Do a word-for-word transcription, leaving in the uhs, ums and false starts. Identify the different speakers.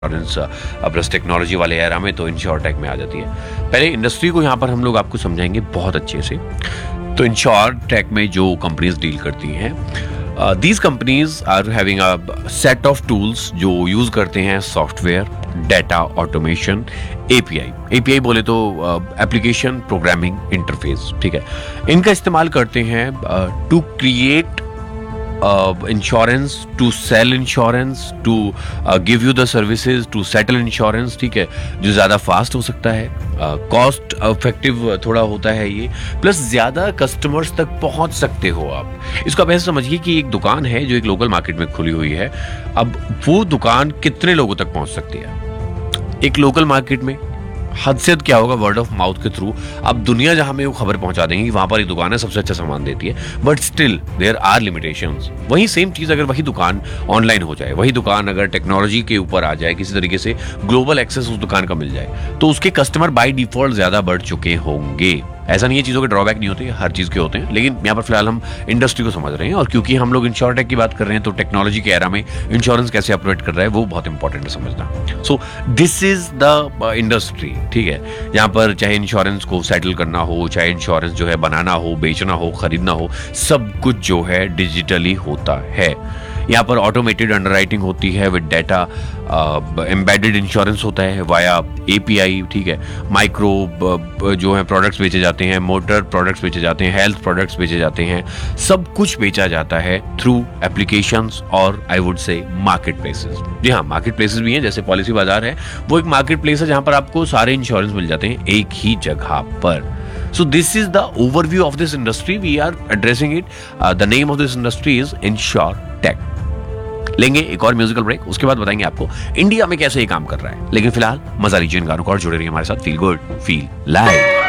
Speaker 1: Insurance plus technology वाले era में तो इंश्योरटेक में आ जाती है। पहले इंडस्ट्री को यहाँ पर हम लोग आपको समझाएंगे बहुत अच्छे से। तो इंश्योरटेक में जो कंपनीज डील करती हैं, these companies are having a set of tools जो यूज करते हैं software, data automation, API. API बोले तो एप्लीकेशन प्रोग्रामिंग इंटरफेस, ठीक है। इनका इस्तेमाल करते हैं to create insurance, to cell insurance, to give you the services, to settle insurance, ठीक है, जो ज़्यादा फास्ट हो सकता है, कॉस्ट uh, इफेक्टिव थोड़ा होता है ये, प्लस ज़्यादा कस्टमर्स तक पहुंच सकते हो आप। इसको आप ऐसे समझिए कि एक दुकान है जो एक लोकल मार्केट में खुली हुई है। अब वो दुकान कितने लोगों तक पहुंच सकती है? एक लोकल मार्केट में हद से हद क्या होगा, वर्ड ऑफ माउथ के थ्रू अब दुनिया जहां में वो खबर पहुंचा देंगे कि वहां पर एक दुकान है सबसे अच्छा सामान देती है, but still there are limitations. वही सेम चीज अगर वही दुकान ऑनलाइन हो जाए, वही दुकान अगर टेक्नोलॉजी के ऊपर आ जाए, किसी तरीके से ग्लोबल एक्सेस उस दुकान का मिल जाए, तो उसके कस्टमर बाय डिफॉल्ट ज्यादा बढ़ चुके होंगे। ऐसा नहीं है चीजों के ड्रॉबैक नहीं होते, हर चीज के होते हैं, लेकिन यहाँ पर फिलहाल हम इंडस्ट्री को समझ रहे हैं। और क्योंकि हम लोग इंश्योरटेक की बात कर रहे हैं, तो टेक्नोलॉजी के एरा में इंश्योरेंस कैसे ऑपरेट कर रहा है वो बहुत इंपॉर्टेंट है समझना। So this is the industry, ठीक है, यहाँ पर चाहे इंश्योरेंस को सेटल करना हो, चाहे इंश्योरेंस जो है बनाना हो, बेचना हो, खरीदना हो, सब कुछ जो है डिजिटली होता है। यहाँ पर ऑटोमेटेड अंडरराइटिंग होती है विद डेटा, एम्बेडेड इंश्योरेंस होता है वाया एपीआई, ठीक है, माइक्रो जो है प्रोडक्ट्स बेचे जाते हैं, मोटर प्रोडक्ट्स बेचे जाते हैं, हेल्थ प्रोडक्ट्स बेचे जाते हैं, सब कुछ बेचा जाता है थ्रू एप्लीकेशंस और I would say market places. जी हाँ, मार्केट प्लेसेस भी हैं, जैसे पॉलिसी बाजार है, वो एक मार्केट प्लेस है जहाँ पर आपको सारे इंश्योरेंस मिल जाते हैं एक ही जगह पर। So this is the overview of this industry. We are addressing it. Uh, the name of this industry is InsurTech. लेंगे एक और म्यूजिकल ब्रेक, उसके बाद बताएंगे आपको इंडिया में कैसे ये काम कर रहा है। लेकिन फिलहाल मजा लीजिए इन गानों को और जुड़े रहिए हमारे साथ। Feel good feel live.